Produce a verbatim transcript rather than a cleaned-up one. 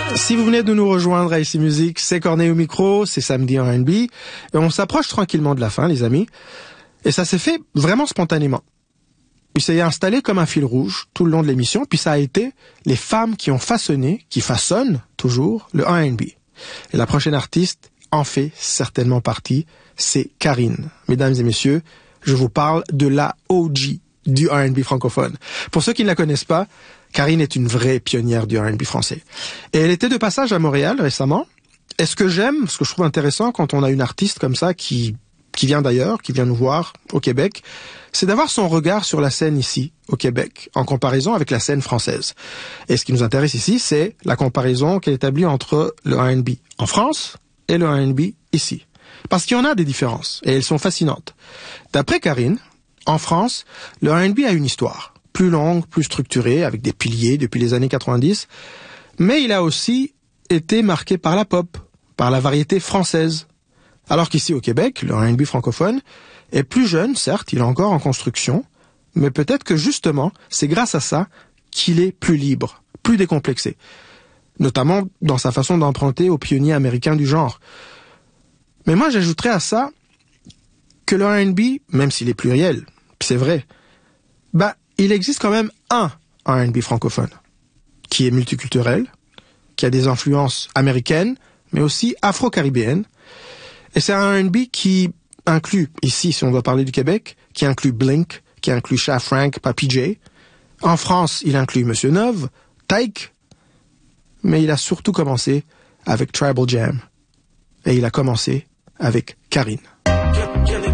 Si vous venez de nous rejoindre à Ici Musique, c'est Corneille au micro, c'est samedi en R and B, et on s'approche tranquillement de la fin, les amis. Et ça s'est fait vraiment spontanément. Il s'est installé comme un fil rouge tout le long de l'émission, puis ça a été les femmes qui ont façonné, qui façonnent toujours, le R and B. Et la prochaine artiste en fait certainement partie, c'est Karine. Mesdames et messieurs, je vous parle de la O G du R and B francophone. Pour ceux qui ne la connaissent pas, Karine est une vraie pionnière du R and B français. Et elle était de passage à Montréal récemment. Et ce que j'aime, ce que je trouve intéressant quand on a une artiste comme ça qui qui vient d'ailleurs, qui vient nous voir au Québec, c'est d'avoir son regard sur la scène ici, au Québec, en comparaison avec la scène française. Et ce qui nous intéresse ici, c'est la comparaison qu'elle établit entre le R and B en France et le R and B ici. Parce qu'il y en a des différences, et elles sont fascinantes. D'après Karine, en France, le R and B a une histoire, plus longue, plus structurée, avec des piliers depuis les années quatre-vingt-dix, mais il a aussi été marqué par la pop, par la variété française. Alors qu'ici au Québec, le R and B francophone est plus jeune, certes, il est encore en construction, mais peut-être que justement, c'est grâce à ça qu'il est plus libre, plus décomplexé, notamment dans sa façon d'emprunter aux pionniers américains du genre. Mais moi, j'ajouterais à ça que le R and B, même s'il est pluriel, c'est vrai, bah, il existe quand même un R and B francophone, qui est multiculturel, qui a des influences américaines, mais aussi afro-caribéennes. Et c'est un R and B qui inclut, ici, si on doit parler du Québec, qui inclut Blink, qui inclut Sha Frank, Papy J. En France, il inclut Monsieur Neuve, Tyke, mais il a surtout commencé avec Tribal Jam. Et il a commencé avec Karine.